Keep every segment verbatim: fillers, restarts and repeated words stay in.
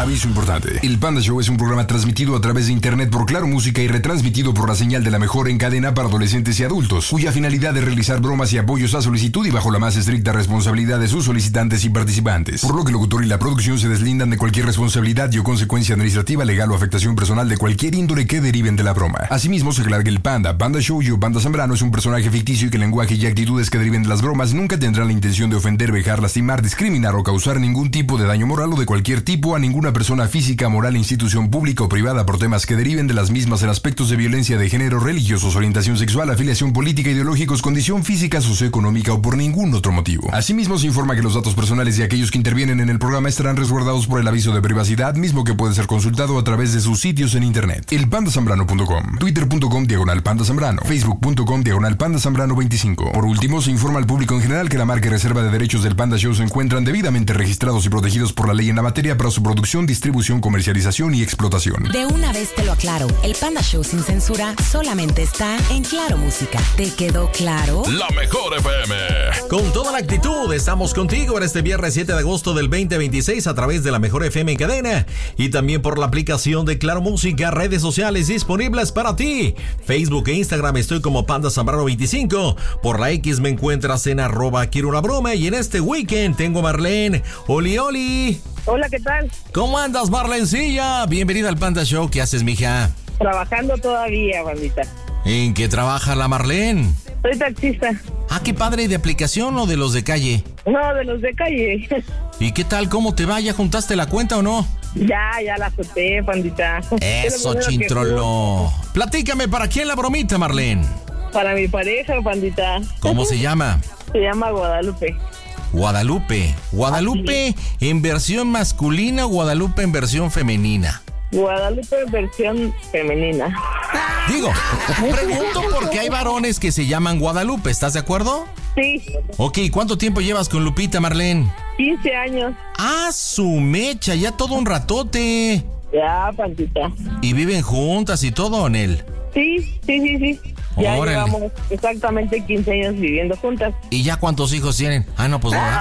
Aviso importante. El Panda Show es un programa transmitido a través de internet por Claro Música y retransmitido por la señal de la mejor en cadena para adolescentes y adultos, cuya finalidad es realizar bromas y apoyos a solicitud y bajo la más estricta responsabilidad de sus solicitantes y participantes. Por lo que el locutor y la producción se deslindan de cualquier responsabilidad y o consecuencia administrativa, legal o afectación personal de cualquier índole que deriven de la broma. Asimismo, se aclara que el Panda, Panda Show y o Panda Zambrano es un personaje ficticio y que el lenguaje y actitudes que deriven de las bromas nunca tendrán la intención de ofender, vejar, lastimar, discriminar o causar ningún tipo de daño moral o de cualquier tipo a ninguna persona física, moral, institución pública o privada por temas que deriven de las mismas en aspectos de violencia de género, religiosos, orientación sexual, afiliación política, ideológicos, condición física, socioeconómica o por ningún otro motivo. Asimismo, se informa que los datos personales de aquellos que intervienen en el programa estarán resguardados por el aviso de privacidad, mismo que puede ser consultado a través de sus sitios en internet. El panda zambrano punto com, twitter punto com diagonal panda zambrano, facebook punto com diagonal panda zambrano veinticinco. Por último, se informa al público en general que la marca y reserva de derechos del Panda Show se encuentran debidamente registrados y protegidos por la ley en la materia para su producción, distribución, comercialización y explotación. De una vez te lo aclaro, el Panda Show sin censura solamente está en Claro Música. ¿Te quedó claro? La mejor F M. Con toda la actitud, estamos contigo en este viernes siete de agosto del veinte veintiséis a través de la mejor F M en cadena y también por la aplicación de Claro Música, redes sociales disponibles para ti. Facebook e Instagram estoy como Panda Zambrano veinticinco. Por la X me encuentras en arroba quiero una broma y en este weekend tengo a Marlene. Oli, oli. Hola, ¿qué tal? ¿Cómo andas, Marlencilla? Bienvenida al Panda Show. ¿Qué haces, mija? Trabajando todavía, bandita. ¿En qué trabaja la Marlene? Soy taxista. Ah, qué padre. ¿De aplicación o de los de calle? No, de los de calle. ¿Y qué tal? ¿Cómo te va? ¿Ya juntaste la cuenta o no? Ya, ya la junté, bandita. Eso, chintrolo. Platícame, ¿para quién la bromita, Marlene? Para mi pareja, bandita. ¿Cómo se llama? Se llama Guadalupe. Guadalupe. Guadalupe en versión masculina o Guadalupe en versión femenina. Guadalupe en versión femenina. Digo, pregunto porque hay varones que se llaman Guadalupe, ¿estás de acuerdo? Sí. Ok, ¿cuánto tiempo llevas con Lupita, Marlene? quince años. Ah, su mecha, ya todo un ratote. Ya, pandita. ¿Y viven juntas y todo, Onel? Sí, sí, sí, sí. Ya Órale. llevamos exactamente quince años viviendo juntas. ¿Y ya cuántos hijos tienen? Ah, no, pues no, ¿verdad?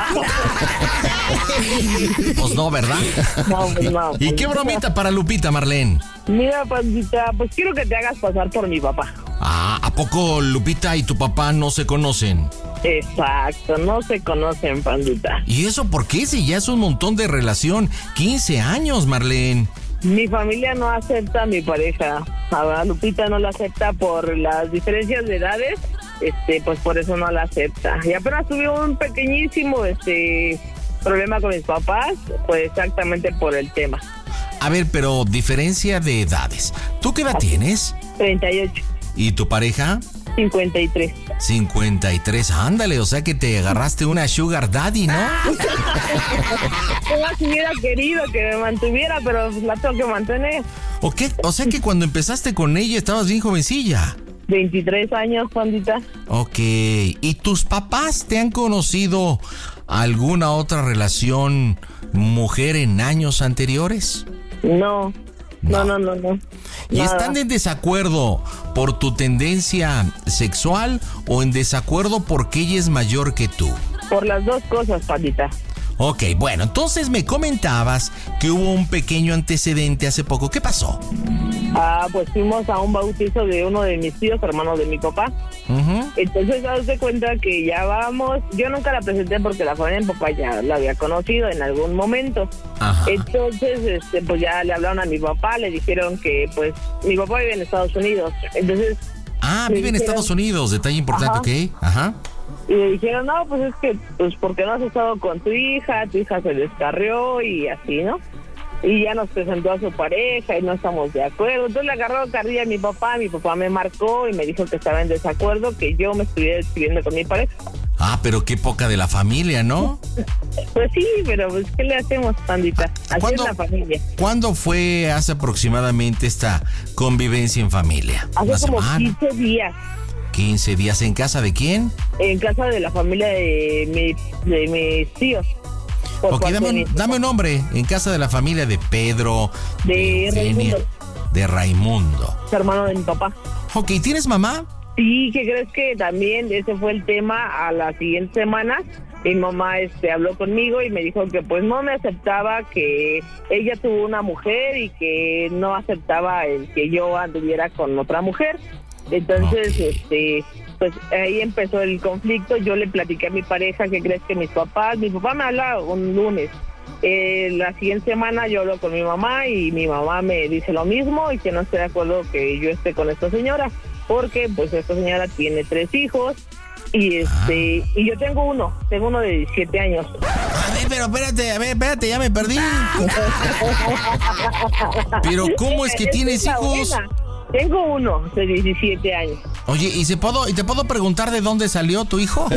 Pues no, ¿verdad? No, pues no. ¿Y qué bromita para Lupita, Marlene? Mira, pandita, pues quiero que te hagas pasar por mi papá. Ah, ¿a poco Lupita y tu papá no se conocen? Exacto, no se conocen, pandita. ¿Y eso por qué? Si ya es un montón de relación. quince años, Marlene. Mi familia no acepta a mi pareja. A Lupita no la acepta por las diferencias de edades. Este, pues por eso no la acepta. Y apenas tuve un pequeñísimo este problema con mis papás, pues exactamente por el tema. A ver, pero diferencia de edades. ¿Tú qué edad tienes? treinta y ocho. ¿Y tu pareja? cincuenta y tres. cincuenta y tres, ándale, o sea que te agarraste una sugar daddy, ¿no? Yo si hubiera querido que me mantuviera, pero la tengo que mantener. ¿O qué? O sea que cuando empezaste con ella estabas bien jovencilla. veintitrés años, pandita. Ok, ¿y tus papás te han conocido alguna otra relación mujer en años anteriores? No. No, no, no, no. ¿Y Nada. están en desacuerdo por tu tendencia sexual o en desacuerdo porque ella es mayor que tú? Por las dos cosas, pandita. Ok, bueno, entonces me comentabas que hubo un pequeño antecedente hace poco. ¿Qué pasó? Ah, pues fuimos a un bautizo de uno de mis tíos, hermano de mi papá. Uh-huh. Entonces, haz de cuenta que ya vamos. Yo nunca la presenté porque la familia de mi papá ya la había conocido en algún momento. Ajá. Entonces, este, pues ya le hablaron a mi papá, le dijeron que, pues, mi papá vive en Estados Unidos. Entonces. Ah, vive en dijeron, Estados Unidos, detalle importante, ajá. ok. Ajá. Y le dijeron, no, pues es que, pues, porque no has estado con tu hija, tu hija se descarrió y así, ¿no? Y ya nos presentó a su pareja y no estamos de acuerdo. Entonces le agarró carrilla a mi papá, mi papá me marcó y me dijo que estaba en desacuerdo, que yo me estuviera despidiendo con mi pareja. Ah, pero qué poca de la familia, ¿no? Pues sí, pero pues ¿qué le hacemos, pandita? Así ¿Cuándo, es la familia. ¿Cuándo fue hace aproximadamente esta convivencia en familia? Hace ¿Una como semana? quince días. quince días. ¿En casa de quién? En casa de la familia de, mi, de mis tíos. Por Ok, parte dame de mi un, papá. dame un nombre. En casa de la familia de Pedro, de, De Eugenia, Raimundo. de Raimundo. Es hermano de mi papá. Ok, ¿tienes mamá? Sí, ¿qué crees que también ese fue el tema a la siguiente semana? mi mamá este habló conmigo y me dijo que pues no me aceptaba, que ella tuvo una mujer y que no aceptaba el que yo anduviera con otra mujer. Entonces, okay. este, pues ahí empezó el conflicto. Yo le platiqué a mi pareja que crees que mis papás, mi papá me habla un lunes. Eh, la siguiente semana yo hablo con mi mamá y mi mamá me dice lo mismo y que no esté de acuerdo que yo esté con esta señora, porque pues esta señora tiene tres hijos y este ah. y yo tengo uno, tengo uno de diecisiete años. A ver, pero espérate, a ver, espérate, ya me perdí. Pero ¿cómo es que es tienes hijos? Buena. Tengo uno de diecisiete años. Oye, ¿y se puedo, y te puedo preguntar de dónde salió tu hijo?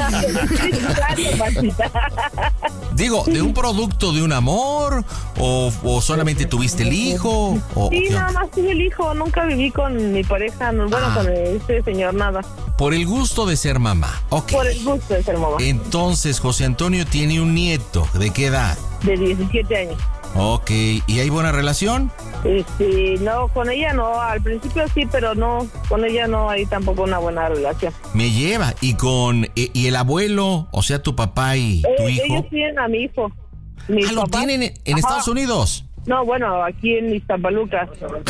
Digo, ¿de un producto de un amor? ¿O, o solamente tuviste el hijo? O, sí, nada más tuve el hijo. Nunca viví con mi pareja, bueno, ah. con este señor, nada. Por el gusto de ser mamá. Okay. Por el gusto de ser mamá. Entonces, José Antonio tiene un nieto. ¿De qué edad? De diecisiete años. Ok, ¿y hay buena relación? Este, no, con ella no, al principio sí, pero no, con ella no hay tampoco una buena relación. Me lleva, ¿y con y, y el abuelo, o sea, tu papá y tu eh, hijo? Ellos tienen a mi hijo. Mis ah, ¿lo papás, tienen en, en Estados Unidos? No, bueno, aquí en Iztapaluca.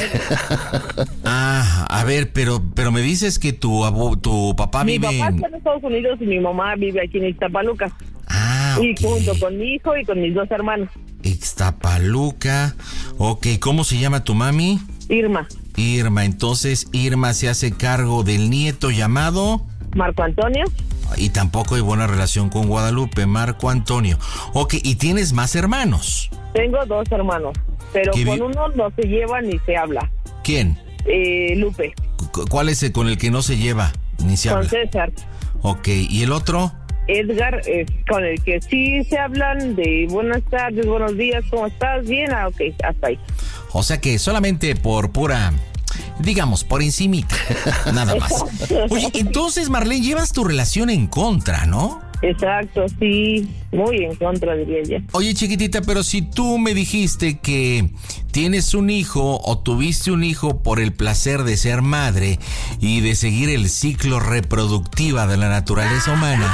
Ah, a ver, pero pero me dices que tu abu, tu papá mi vive papá en... está en Estados Unidos y mi mamá vive aquí en Iztapaluca. Ah, y okay. junto con mi hijo y con mis dos hermanos. Iztapaluca. Ok, ¿cómo se llama tu mami? Irma. Irma, entonces Irma se hace cargo del nieto llamado... Marco Antonio. Y tampoco hay buena relación con Guadalupe, Marco Antonio. Ok, ¿y tienes más hermanos? Tengo dos hermanos, pero con vi... uno no se lleva ni se habla. ¿Quién? Eh, Lupe. ¿Cuál es el con el que no se lleva ni se habla? Con César. Ok, ¿y el otro? Edgar, es con el que sí se hablan de buenas tardes, buenos días, ¿cómo estás? Bien, ah, ok, hasta ahí. O sea que solamente por pura, digamos, por encimita, nada más. Oye, entonces, Marlene, llevas tu relación en contra, ¿no? Exacto, sí, muy en contra, diría yo. Oye, chiquitita, pero si tú me dijiste que tienes un hijo o tuviste un hijo por el placer de ser madre y de seguir el ciclo reproductivo de la naturaleza humana,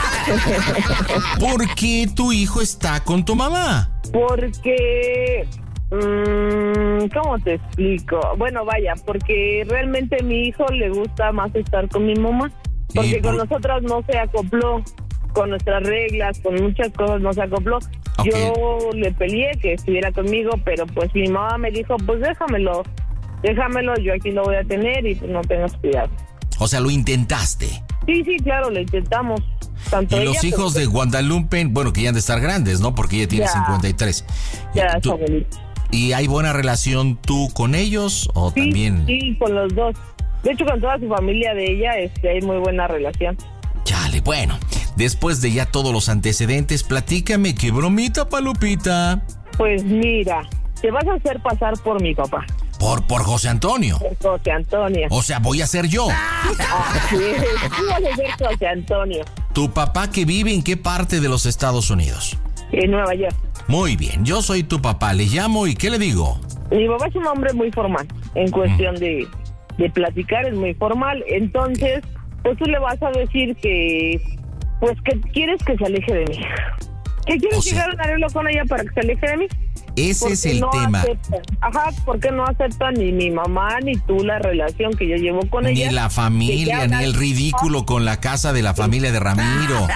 ¿por qué tu hijo está con tu mamá? Porque... Mmm, ¿cómo te explico? Bueno, vaya, porque realmente a mi hijo le gusta más estar con mi mamá, porque por... con nosotras no se acopló. Con nuestras reglas, con muchas cosas no se acopló. Okay. Yo le peleé que estuviera conmigo, pero pues mi mamá me dijo, pues déjamelo, déjamelo, yo aquí lo voy a tener y pues no tengas cuidado. O sea, ¿lo intentaste? Sí, sí, claro, lo intentamos. Tanto y ella, los hijos pero... de Guadalupe, bueno, que ya han de estar grandes, ¿no? Porque ella tiene ya, cincuenta y tres. Ya, ¿Tú, ¿Y hay buena relación tú con ellos o sí, también? Sí, con los dos. De hecho, con toda su familia de ella este, hay muy buena relación. Chale, bueno, después de ya todos los antecedentes, platícame, ¿qué bromita, Palupita? Pues mira, te vas a hacer pasar por mi papá. ¿Por, por José Antonio? Por José Antonio. O sea, voy a ser yo. Así es, tú vas a ser José Antonio. ¿Tu papá que vive en qué parte de los Estados Unidos? En Nueva York. Muy bien, yo soy tu papá, le llamo y ¿qué le digo? Mi papá es un hombre muy formal, en cuestión mm. de, de platicar es muy formal, entonces... Pues tú le vas a decir que, pues que quieres que se aleje de mí. ¿Que quieres o sea, llegar a un arreglo con ella para que se aleje de mí? Ese es el no tema. Aceptan. Ajá, porque no aceptan ni mi mamá ni tú la relación que yo llevo con ni ella. Ni la familia, ni el ridículo con la casa de la familia de Ramiro.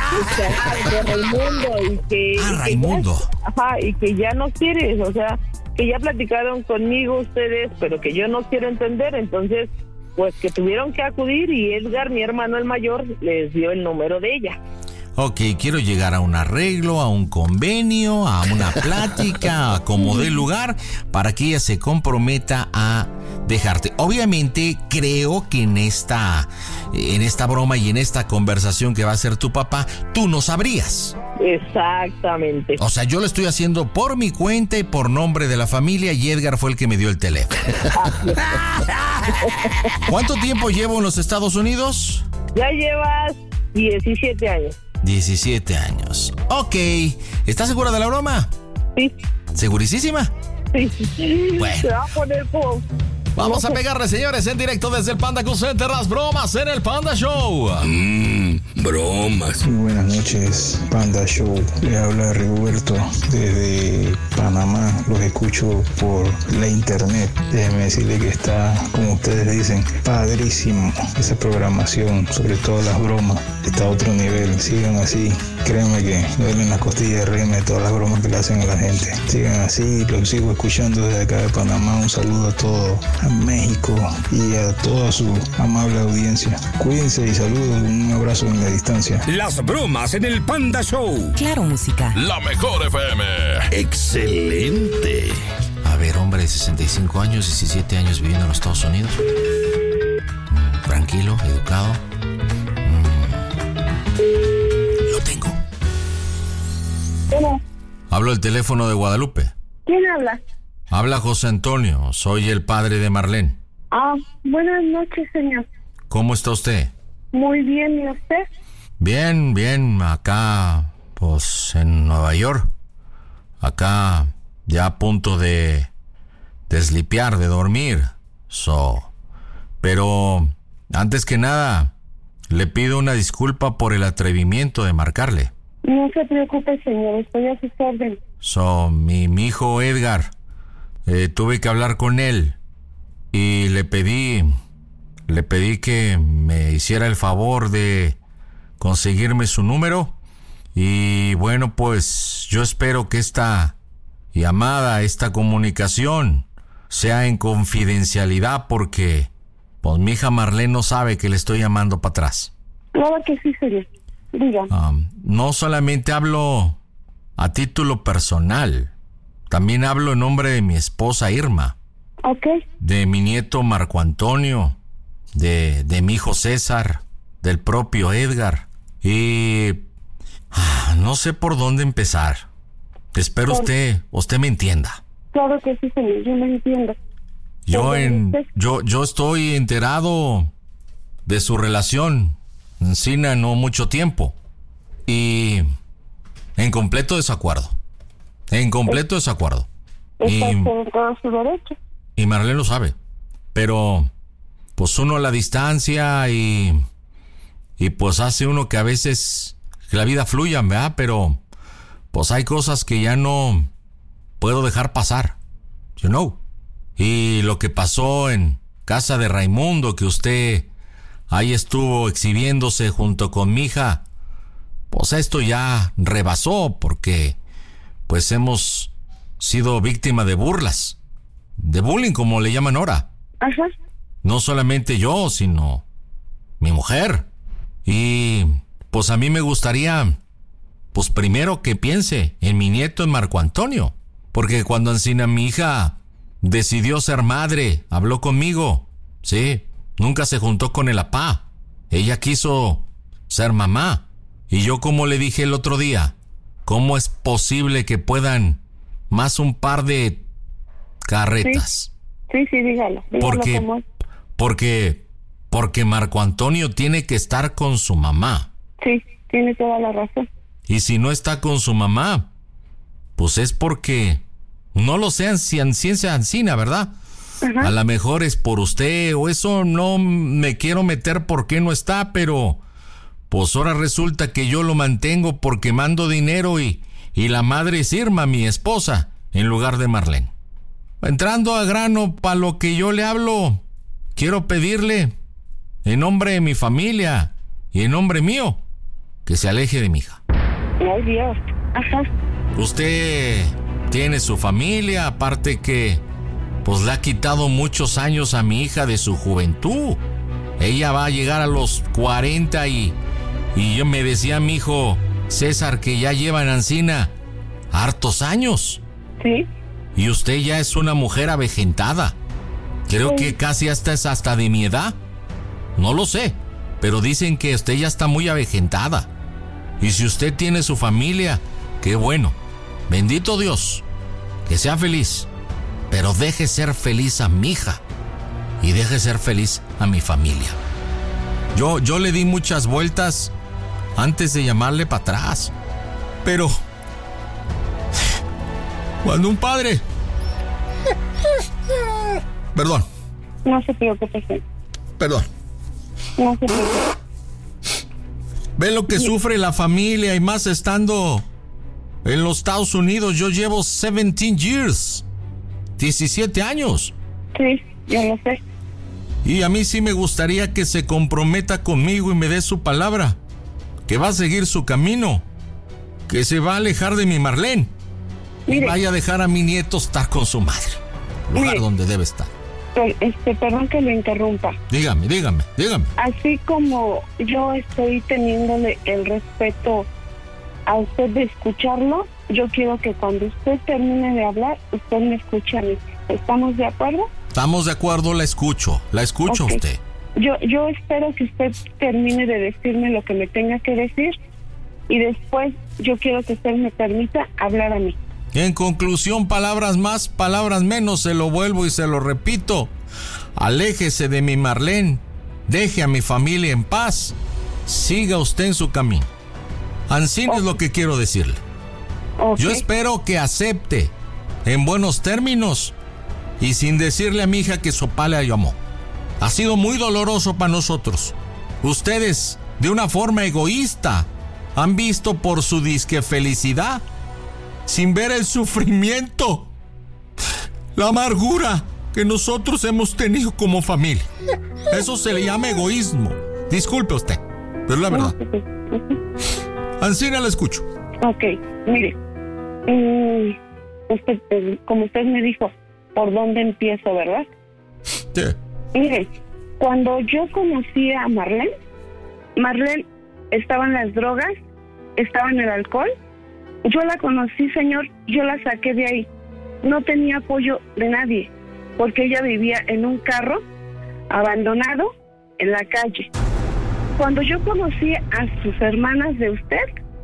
De Raimundo. Y que, ah, y que Raimundo. Ya, ajá, y que ya no quieres, o sea, que ya platicaron conmigo ustedes, pero que yo no quiero entender, entonces... Pues que tuvieron que acudir y Edgar, mi hermano el mayor, les dio el número de ella. Ok, quiero llegar a un arreglo, a un convenio, a una plática, a como dé lugar, para que ella se comprometa a dejarte. Obviamente, creo que en esta, en esta broma y en esta conversación que va a hacer tu papá, tú no sabrías. Exactamente. O sea, yo lo estoy haciendo por mi cuenta y por nombre de la familia y Edgar fue el que me dio el teléfono. ¿Cuánto tiempo llevo en los Estados Unidos? Ya llevas diecisiete años. diecisiete años. Ok. ¿Estás segura de la broma? Sí. ¿Segurísima? Sí. Bueno. Se va a poner como... Vamos a pegarle, señores, en directo desde el Panda Cool Center, las bromas en el Panda Show. Mm, bromas. Muy buenas noches, Panda Show. Le habla Rigoberto desde Panamá. Los escucho por la internet. Déjenme decirle que está, como ustedes dicen, padrísimo esa programación, sobre todo las bromas. Está a otro nivel. Sigan así. Créanme que me duelen las costillas de reírme de todas las bromas que le hacen a la gente. Sigan así. Los sigo escuchando desde acá de Panamá. Un saludo a todo, a México y a toda su amable audiencia. Cuídense y saludos. Un abrazo en la distancia. Las bromas en el Panda Show. Claro Música. La mejor F M. Excelente. A ver, hombre de sesenta y cinco años, diecisiete años viviendo en los Estados Unidos. Mm, tranquilo, educado. Mm. Lo tengo. Hola. Hablo el teléfono de Guadalupe. ¿Quién habla? Habla José Antonio, soy el padre de Marlene. Ah, buenas noches, señor. ¿Cómo está usted? Muy bien, ¿y usted? Bien, bien, acá, pues, en Nueva York. Acá, ya a punto de deslipiar, de dormir. So, pero, antes que nada, le pido una disculpa por el atrevimiento de marcarle. No se preocupe, señor, estoy a sus órdenes. So, mi, mi hijo Edgar, eh, tuve que hablar con él y le pedí, le pedí que me hiciera el favor de conseguirme su número y bueno, pues yo espero que esta llamada, esta comunicación sea en confidencialidad porque pues mi hija Marlene no sabe que le estoy llamando para atrás. Claro que sí, señor. Diga. Um, no solamente hablo a título personal, también hablo en nombre de mi esposa Irma, Ok. de mi nieto Marco Antonio, de, de mi hijo César, del propio Edgar. Y ah, no sé por dónde empezar. Espero Claro. usted, usted me entienda. Claro que sí, señor, yo me entiendo. Yo en, Usted- yo, yo estoy enterado de su relación, encina no mucho tiempo, y en completo desacuerdo. En completo desacuerdo. Está Y, usted en todo su derecho. y Marlene lo sabe. Pero, pues uno a la distancia y, y pues hace uno que a veces que la vida fluya, ¿verdad? Pero, pues hay cosas que ya no puedo dejar pasar, you know. Y lo que pasó en casa de Raimundo, que usted ahí estuvo exhibiéndose junto con mi hija, pues esto ya rebasó porque pues hemos sido víctima de burlas, de bullying como le llaman ahora. Ajá. No solamente yo, sino mi mujer. Y pues a mí me gustaría, pues primero que piense en mi nieto, en Marco Antonio, porque cuando encina mi hija decidió ser madre, habló conmigo, sí, nunca se juntó con el apá, ella quiso ser mamá, y yo como le dije el otro día, ¿cómo es posible que puedan más un par de carretas? Sí, sí, dígalo. Dígalo Porque, como es. porque, porque Marco Antonio tiene que estar con su mamá. Sí, tiene toda la razón. Y si no está con su mamá, pues es porque no lo sean en ciencia ancina, ¿verdad? Ajá. A lo mejor es por usted o eso, no me quiero meter por qué no está, pero pues ahora resulta que yo lo mantengo porque mando dinero y, y la madre es Irma, mi esposa, en lugar de Marlene. Entrando a grano para lo que yo le hablo, quiero pedirle, en nombre de mi familia y en nombre mío, que se aleje de mi hija. Ay, Dios. Ajá. Usted tiene su familia, aparte que pues le ha quitado muchos años a mi hija de su juventud. Ella va a llegar a los cuarenta y, y yo me decía mi hijo César que ya lleva en Ancina hartos años. Sí. Y usted ya es una mujer avejentada. Creo que casi hasta es hasta de mi edad. No lo sé, pero dicen que usted ya está muy avejentada. Y si usted tiene su familia, qué bueno. Bendito Dios. Que sea feliz. Pero deje ser feliz a mi hija. Y deje ser feliz a mi familia. Yo, yo le di muchas vueltas antes de llamarle para atrás. Pero cuando un padre... Perdón, No se preocupe, señor. perdón. No se preocupe. Ve lo que Sí. sufre la familia y más estando en los Estados Unidos. Yo llevo diecisiete years, diecisiete años. Sí, yo lo sé. Y a mí sí me gustaría que se comprometa conmigo y me dé su palabra, que va a seguir su camino, que se va a alejar de mi Marlene y Mire. vaya a dejar a mi nieto estar con su madre, lugar Mire. donde debe estar. Per- Este, perdón que lo interrumpa. Dígame, dígame, dígame. Así como yo estoy teniéndole el respeto a usted de escucharlo, yo quiero que cuando usted termine de hablar, usted me escuche a mí. ¿Estamos de acuerdo? Estamos de acuerdo, la escucho, la escucho Ok. a usted. Yo, yo espero que usted termine de decirme lo que me tenga que decir y después yo quiero que usted me permita hablar a mí. En conclusión, palabras más, palabras menos, se lo vuelvo y se lo repito. Aléjese de mi Marlene, deje a mi familia en paz, siga usted en su camino. Ansí es lo que quiero decirle. Okay. Yo espero que acepte, en buenos términos, y sin decirle a mi hija que su papá la llamó. Ha sido muy doloroso para nosotros. Ustedes, de una forma egoísta, han visto por su disque felicidad, sin ver el sufrimiento, la amargura que nosotros hemos tenido como familia. Eso se le llama egoísmo. Disculpe usted, pero es la verdad. Ancina, la escucho. Ok, mire, mm, usted, eh, como usted me dijo, ¿por dónde empiezo, verdad? Sí. Mire, cuando yo conocí a Marlene, Marlene estaba en las drogas, estaba en el alcohol. Yo la conocí, señor, yo la saqué de ahí. No tenía apoyo de nadie, porque ella vivía en un carro abandonado en la calle. Cuando yo conocí a sus hermanas de usted,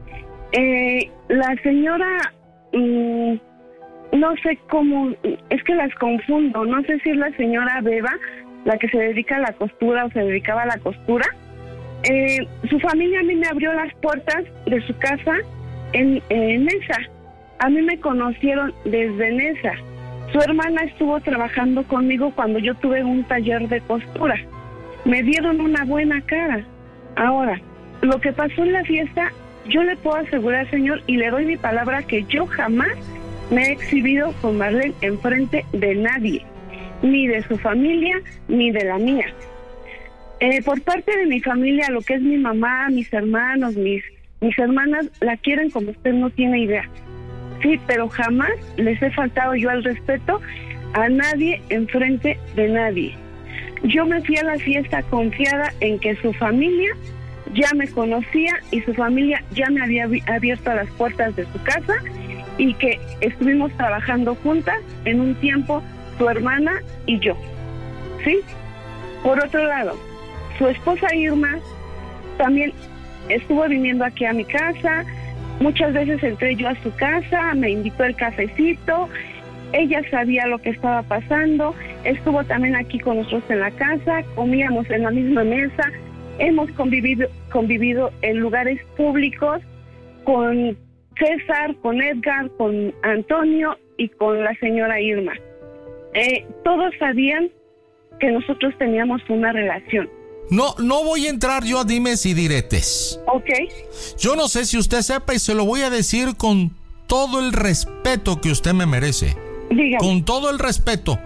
eh, la señora, mmm, no sé cómo, es que las confundo, no sé si es la señora Beba, la que se dedica a la costura o se dedicaba a la costura. Eh, su familia a mí me abrió las puertas de su casa en, en Nesa. A mí me conocieron desde Nesa. Su hermana estuvo trabajando conmigo cuando yo tuve un taller de costura. Me dieron una buena cara. Ahora, lo que pasó en la fiesta, yo le puedo asegurar, señor, y le doy mi palabra, que yo jamás me he exhibido con Marlene enfrente de nadie, ni de su familia, ni de la mía. Eh, por parte de mi familia, lo que es mi mamá, mis hermanos, mis, mis hermanas, la quieren como usted no tiene idea. Sí, pero jamás les he faltado yo al respeto a nadie enfrente de nadie. Yo me fui a la fiesta confiada en que su familia ya me conocía y su familia ya me había abierto las puertas de su casa y que estuvimos trabajando juntas en un tiempo, su hermana y yo. ¿Sí? Por otro lado, su esposa Irma también estuvo viniendo aquí a mi casa. Muchas veces entré yo a su casa, me invitó el cafecito, ella sabía lo que estaba pasando, estuvo también aquí con nosotros en la casa, comíamos en la misma mesa, hemos convivido, convivido en lugares públicos con César, con Edgar, con Antonio y con la señora Irma. Eh, todos sabían que nosotros teníamos una relación. No, no voy a entrar yo a dimes y diretes. Ok. Yo no sé si usted sepa y se lo voy a decir con todo el respeto que usted me merece. Dígame. Con todo el respeto.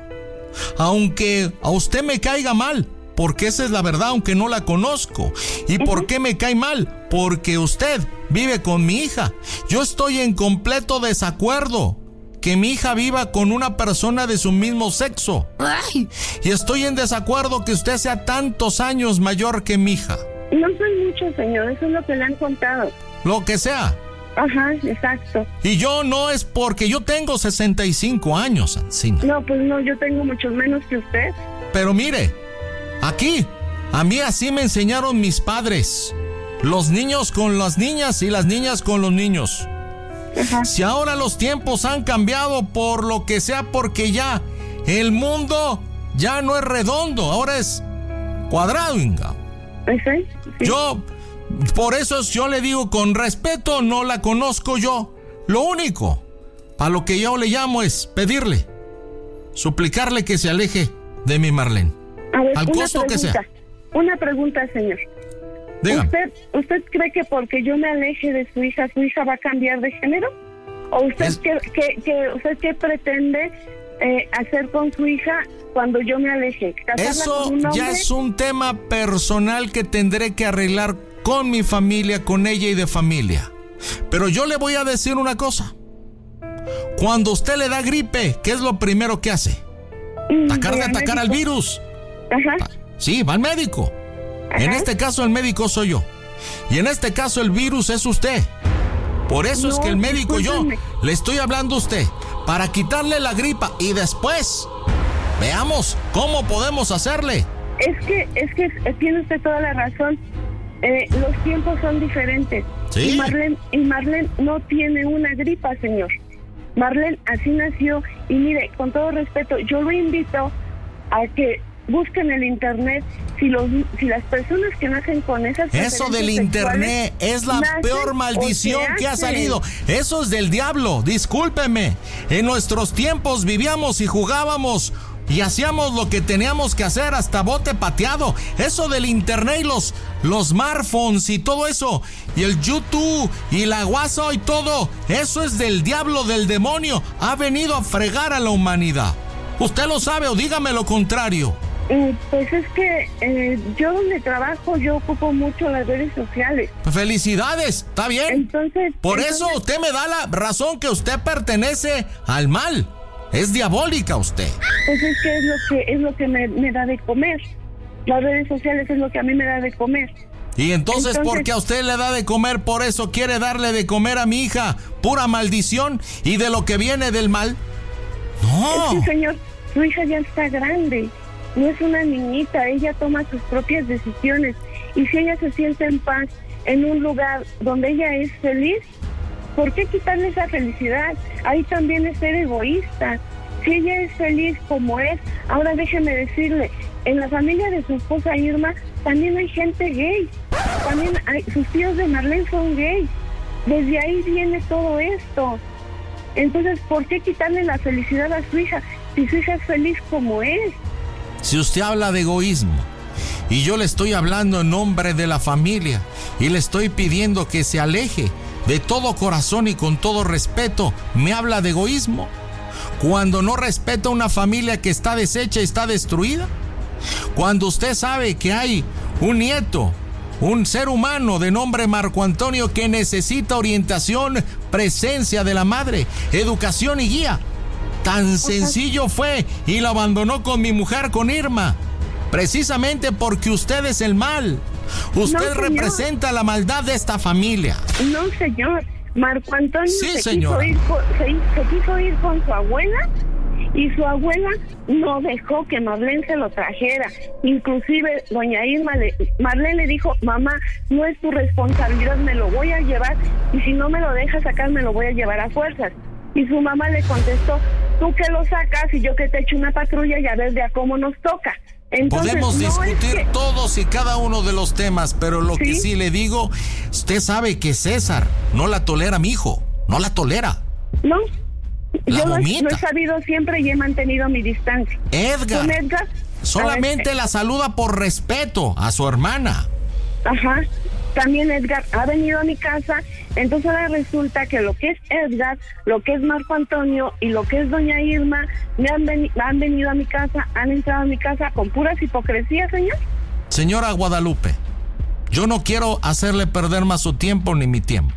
Aunque a usted me caiga mal, porque esa es la verdad, aunque no la conozco. ¿Y uh-huh. por qué me cae mal? Porque usted vive con mi hija. Yo estoy en completo desacuerdo que mi hija viva con una persona de su mismo sexo. Ay, y estoy en desacuerdo que usted sea tantos años mayor que mi hija. No soy mucho, señor, eso es lo que le han contado. Lo que sea. Ajá, exacto. Y yo no es porque yo tengo sesenta y cinco años, Ancina. No, pues no, yo tengo muchos menos que usted. Pero mire, aquí, a mí así me enseñaron mis padres. Los niños con las niñas y las niñas con los niños. Ajá. Si ahora los tiempos han cambiado por lo que sea, porque ya el mundo ya no es redondo, ahora es cuadrado, Inga. ¿Sí? Sí. Yo, por eso yo le digo con respeto, no la conozco yo. Lo único, para lo que yo le llamo es pedirle, suplicarle que se aleje de mi Marlene. A ver, al costo pregunta, que sea. Una pregunta, señor. Dígame. ¿Usted, ¿Usted cree que porque yo me aleje de su hija, su hija va a cambiar de género? ¿O usted Es... qué, qué, qué, usted qué pretende eh, hacer con su hija cuando yo me aleje? Eso con un hombre? ya es un tema personal que tendré que arreglar con mi familia, con ella y de familia. Pero yo le voy a decir una cosa. Cuando usted le da gripe, ¿qué es lo primero que hace? Atacar de atacar al virus. Ajá. Sí, va al médico. Ajá. En este caso el médico soy yo. Y en este caso el virus es usted. Por eso no, es que el médico discúlpeme. Yo le estoy hablando a usted para quitarle la gripa y después veamos cómo podemos hacerle. Es que, es que tiene usted toda la razón. Eh, los tiempos son diferentes. ¿Sí? Y Marlene, y Marlene no tiene una gripa, señor. Marlene así nació. Y mire, con todo respeto, yo lo invito a que busquen el internet. Si los si las personas que nacen con esas eso del internet es la peor maldición que ha salido. Eso es del diablo, discúlpeme. En nuestros tiempos vivíamos y jugábamos y hacíamos lo que teníamos que hacer, hasta bote pateado. Eso del internet y los los smartphones y todo eso, y el YouTube y la WhatsApp y todo, eso es del diablo, del demonio. Ha venido a fregar a la humanidad. ¿Usted lo sabe o dígame lo contrario? Eh, pues es que eh, yo donde trabajo, yo ocupo mucho las redes sociales. ¡Felicidades! ¿Está bien? Entonces... Por entonces, eso usted me da la razón que usted pertenece al mal. Es diabólica usted. Pues es que es lo que, es lo que me, me da de comer. Las redes sociales es lo que a mí me da de comer. Y entonces, entonces, porque a usted le da de comer, por eso quiere darle de comer a mi hija. Pura maldición y de lo que viene del mal. No. Es que, señor, su hija ya está grande. No es una niñita, ella toma sus propias decisiones. Y si ella se siente en paz en un lugar donde ella es feliz, ¿por qué quitarle esa felicidad? Ahí también es ser egoísta. Si ella es feliz como es, ahora déjeme decirle, en la familia de su esposa Irma también hay gente gay. También hay, sus tíos de Marlene son gays. Desde ahí viene todo esto. Entonces, ¿por qué quitarle la felicidad a su hija si su hija es feliz como es? Si usted habla de egoísmo y yo le estoy hablando en nombre de la familia y le estoy pidiendo que se aleje de todo corazón y con todo respeto, ¿me habla de egoísmo? Cuando no respeta una familia que está deshecha y está destruida. Cuando usted sabe que hay un nieto, un ser humano de nombre Marco Antonio que necesita orientación, presencia de la madre, educación y guía. Tan sencillo fue y lo abandonó con mi mujer, con Irma. Precisamente porque usted es el mal. Usted no, representa la maldad de esta familia. No, señor. Marco Antonio sí, se, quiso ir con, se, se quiso ir con su abuela y su abuela no dejó que Marlene se lo trajera. Inclusive doña Irma, le, Marlene le dijo, mamá, no es tu responsabilidad, me lo voy a llevar y si no me lo dejas sacar me lo voy a llevar a fuerzas. Y su mamá le contestó, tú que lo sacas y yo que te echo una patrulla y a ver de a cómo nos toca. Entonces, podemos no discutir es que... todos y cada uno de los temas, pero lo ¿Sí? que sí le digo, usted sabe que César no la tolera, mi hijo, no la tolera. No, la yo vomita. Lo, lo he sabido siempre y he mantenido mi distancia. Edgar, Con Edgar solamente ver, la saluda por respeto a su hermana. Ajá. También Edgar ha venido a mi casa, entonces ahora resulta que lo que es Edgar, lo que es Marco Antonio y lo que es doña Irma, me han, veni- han venido a mi casa, han entrado a mi casa con puras hipocresías, señor. Señora Guadalupe, yo no quiero hacerle perder más su tiempo ni mi tiempo.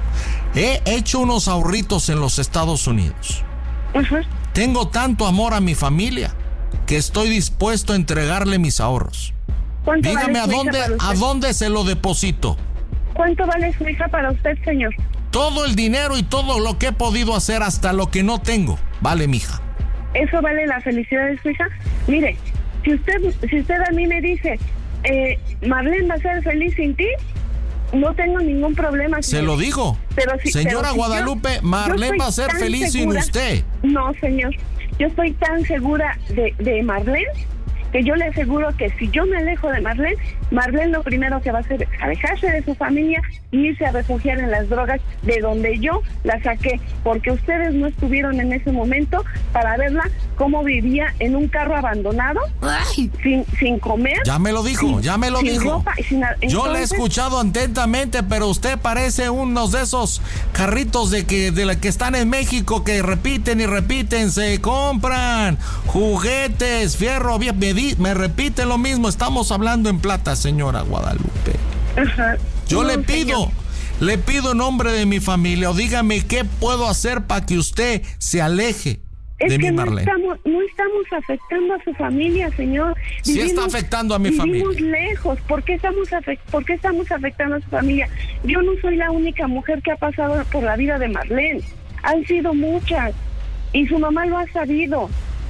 He hecho unos ahorritos en los Estados Unidos. Ajá. Tengo tanto amor a mi familia que estoy dispuesto a entregarle mis ahorros. Dígame, ¿a dónde, ¿a dónde se lo deposito? ¿Cuánto vale su hija para usted, señor? Todo el dinero y todo lo que he podido hacer, hasta lo que no tengo, vale, mija. ¿Eso vale la felicidad de su hija? Mire, si usted si usted a mí me dice, eh, Marlene va a ser feliz sin ti, no tengo ningún problema. Se lo digo. Pero si, Señora pero si Guadalupe, yo, Marlene yo va a ser feliz segura, sin usted. No, señor. Yo estoy tan segura de, de Marlene que yo le aseguro que si yo me alejo de Marlene, Marlene lo primero que va a hacer es alejarse de su familia y irse a refugiar en las drogas de donde yo la saqué, porque ustedes no estuvieron en ese momento para verla cómo vivía en un carro abandonado, Ay. sin sin comer. Ya me lo dijo, sin, ya me lo sin dijo. Ropa, sin, Yo entonces, le he escuchado atentamente, pero usted parece unos de esos carritos de que de la que están en México que repiten y repiten, se compran juguetes, fierro, bien, me, di, me repite lo mismo. Estamos hablando en plata, señora Guadalupe. Ajá. Yo No, le pido, señor. le pido en nombre de mi familia, o dígame qué puedo hacer para que usted se aleje Es de que mi no Marlene. estamos, no estamos afectando a su familia, señor. Sí está afectando a mi vivimos familia. lejos. ¿Por qué, estamos afect, ¿Por qué estamos afectando a su familia? Yo no soy la única mujer que ha pasado por la vida de Marlene. Han sido muchas. Y su mamá lo ha sabido.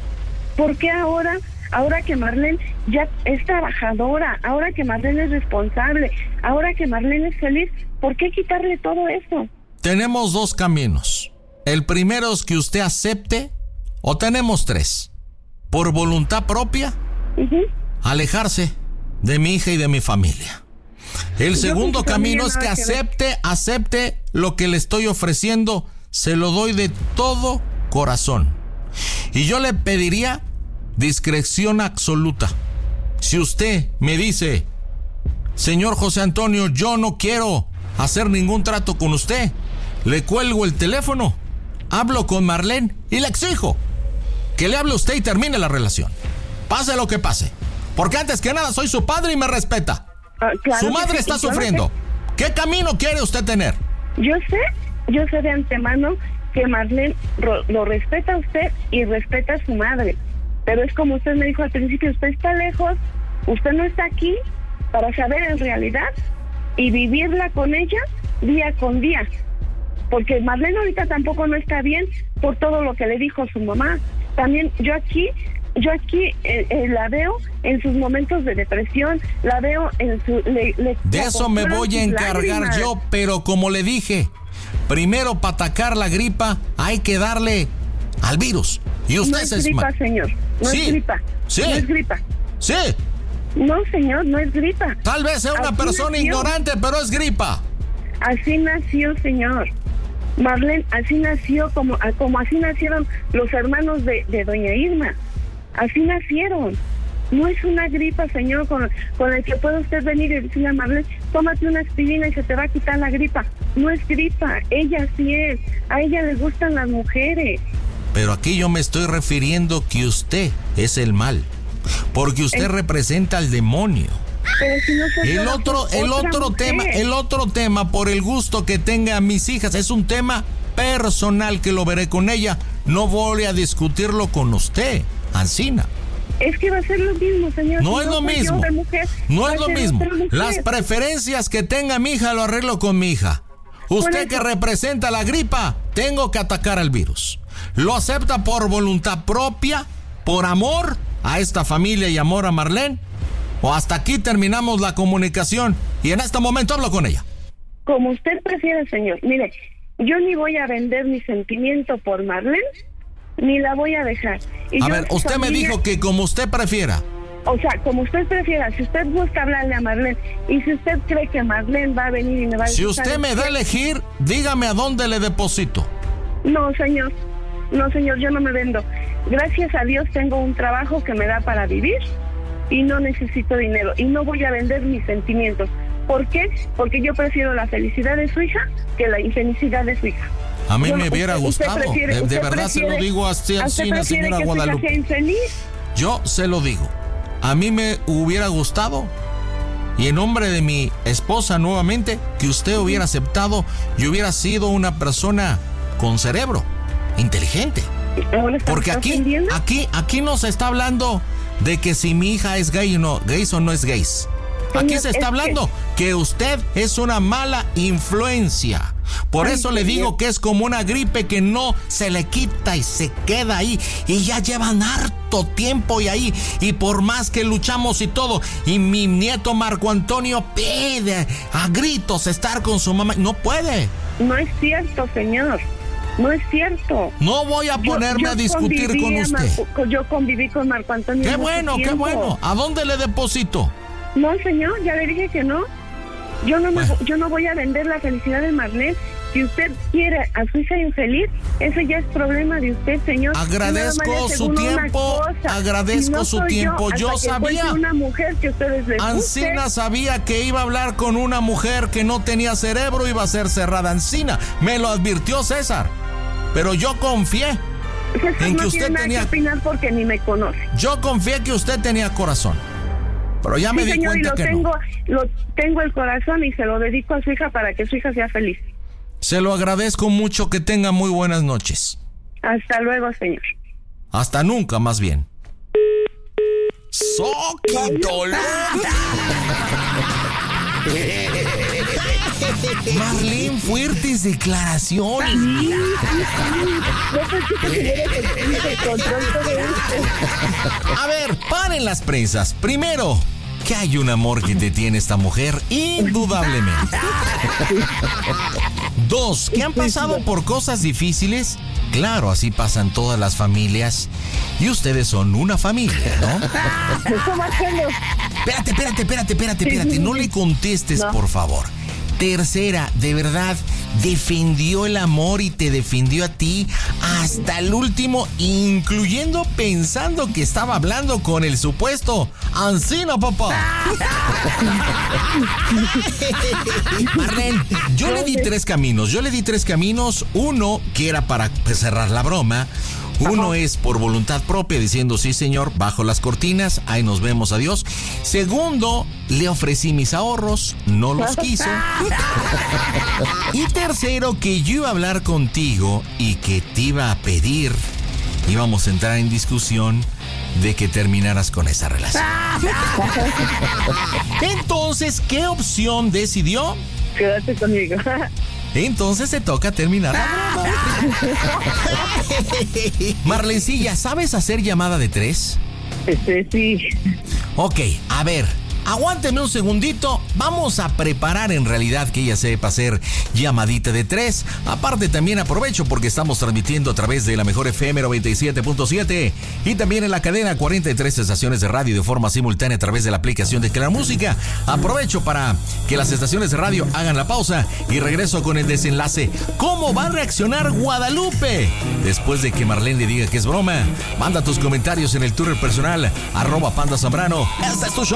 ¿Por qué ahora, ahora que Marlene ya es trabajadora, ahora que Marlene es responsable, ahora que Marlene es feliz, por qué quitarle todo eso? Tenemos dos caminos. El primero es que usted acepte, o tenemos tres. Por voluntad propia, Uh-huh. alejarse de mi hija y de mi familia. El Yo segundo con su camino familia es que nada que ver. acepte, acepte lo que le estoy ofreciendo. Se lo doy de todo corazón. Y yo le pediría discreción absoluta. Si usted me dice, señor José Antonio, yo no quiero hacer ningún trato con usted, le cuelgo el teléfono, hablo con Marlene y le exijo que le hable a usted y termine la relación. Pase lo que pase. Porque antes que nada soy su padre y me respeta. Ah, claro Su que madre sí, está y yo lo sufriendo. ¿Qué camino quiere usted tener? Yo sé, yo sé de antemano que Marlene ro- lo respeta a usted y respeta a su madre. Pero es como usted me dijo al principio, usted está lejos, usted no está aquí para saber en realidad y vivirla con ella día con día. Porque Marlene ahorita tampoco no está bien por todo lo que le dijo su mamá. También yo aquí, yo aquí eh, eh, la veo en sus momentos de depresión, la veo en su... Le, le, De le eso me aposturan voy a sus encargar lágrimas. yo, pero como le dije, primero para atacar la gripa hay que darle al virus. Y usted No es se gripa, esma- señor. No Sí, es gripa. sí. No es gripa. Sí, No, señor, no es gripa. tal vez sea una Así persona nació. ignorante, pero es gripa. Así nació, señor. Marlene, así nació, como, como así nacieron los hermanos de, de doña Irma. Así nacieron. No es una gripa, señor, con, con el que puede usted venir y decirle a Marlene, tómate una aspirina y se te va a quitar la gripa. No es gripa, ella sí es. A ella le gustan las mujeres. Pero aquí yo me estoy refiriendo que usted es el mal. Porque usted Eh. representa al demonio. Pero si no se El fuera otro, por el otra otro mujer. tema, el otro tema, por el gusto que tenga a mis hijas, es un tema personal que lo veré con ella. No voy a discutirlo con usted, Ancina. Es que va a ser lo mismo, señor. No Si es lo soy yo mismo. de mujer, No va es a lo ser mismo. otra mujer. Las preferencias que tenga mi hija lo arreglo con mi hija. Usted eso- que representa la gripa, tengo que atacar al virus. ¿Lo acepta por voluntad propia, por amor a esta familia y amor a Marlene? ¿O hasta aquí terminamos la comunicación y en este momento hablo con ella? Como usted prefiere, señor. Mire, yo ni voy a vender mi sentimiento por Marlene, ni la voy a dejar. Y A yo, ver, su usted me familia- dijo que como usted prefiera. O sea, como usted prefiera, si usted gusta hablarle a Marlene, y si usted cree que Marlene va a venir y me va a Si decir, usted ¿sabe me da a qué? elegir, dígame a dónde le deposito. No, señor. No, señor, yo no me vendo. Gracias a Dios tengo un trabajo que me da para vivir y no necesito dinero. Y no voy a vender mis sentimientos. ¿Por qué? Porque yo prefiero la felicidad de su hija que la infelicidad de su hija. A mí Yo me no- hubiera usted- usted gustado. prefiere- de, de usted verdad se lo prefiere- digo así, ¿a usted así, prefiere señora que su hija Guadalupe. sea infeliz? Yo se lo digo. A mí me hubiera gustado, y en nombre de mi esposa nuevamente, que usted hubiera aceptado y hubiera sido una persona con cerebro, inteligente. Ahora está- Porque está aquí, ofendiendo. aquí, aquí no se está hablando de que si mi hija es gay o no, gays o no es gays. Aquí Señor, se es está que- hablando que usted es una mala influencia. Por Ay, eso le digo señor. que es como una gripe que no se le quita y se queda ahí. Y ya llevan harto tiempo y ahí. Y por más que luchamos y todo. Y mi nieto Marco Antonio pide a gritos estar con su mamá. No puede. No es cierto, señor. No es cierto. No voy a ponerme Yo- yo a discutir con conviví a usted. Marco- yo conviví con Marco Antonio. Qué mucho bueno, qué tiempo. bueno. ¿A dónde le deposito? No, señor, ya le dije que no. Yo no, me, Bueno. yo no voy a vender la felicidad de Marlene. Si usted quiere a su hija infeliz, ese ya es problema de usted, señor. Agradezco Yo nada más le su aseguro una tiempo, cosa. agradezco Si no su soy tiempo. Yo, Yo hasta que sabía. encuentre una mujer que a ustedes les guste. Ancina sabía que iba a hablar con una mujer que no tenía cerebro, iba a ser cerrada. Ancina, me lo advirtió César. Pero yo confié. César en no que usted tiene nada tenía- que opinar porque ni me conoce. Yo confié que usted tenía corazón. Pero ya me Sí, di señor, y cuenta lo que tengo, no. lo tengo el corazón y se lo dedico a su hija para que su hija sea feliz. Se lo agradezco mucho, que tenga muy buenas noches. Hasta luego, señor. Hasta nunca, más bien. ¡Soquito! Marlene, fuertes declaraciones. A ver, paren las prensas. Primero, que hay un amor que te tiene esta mujer, indudablemente. Dos, que han pasado por cosas difíciles. Claro, así pasan todas las familias. Y ustedes son una familia, ¿no? Espérate, espérate, espérate, espérate, espérate. No le contestes, No. por favor. Tercera, de verdad, defendió el amor y te defendió a ti hasta el último, incluyendo pensando que estaba hablando con el supuesto Ancina, papá. Marlene, yo le di tres caminos. Yo le di tres caminos. Uno, que era para cerrar la broma. Uno es por voluntad propia, diciendo, sí, señor, bajo las cortinas, ahí nos vemos, adiós. Segundo, le ofrecí mis ahorros, no los quiso. Y tercero, que yo iba a hablar contigo y que te iba a pedir, íbamos a entrar en discusión de que terminaras con esa relación. Entonces, ¿qué opción decidió? Quédate conmigo. Entonces se toca terminar la broma. Marlencilla, ¿sabes hacer llamada de tres? Este, sí. Ok, a ver, aguánteme un segundito. Vamos a preparar en realidad que ella sepa hacer llamadita de tres. Aparte también aprovecho porque estamos transmitiendo a través de la mejor F M noventa y siete punto siete y también en la cadena cuarenta y tres estaciones de radio de forma simultánea a través de la aplicación de Claro Música. Aprovecho para que las estaciones de radio hagan la pausa y regreso con el desenlace. ¿Cómo va a reaccionar Guadalupe? Después de que Marlene le diga que es broma, manda tus comentarios en el Twitter personal, arroba Panda Zambrano. Este es tu show.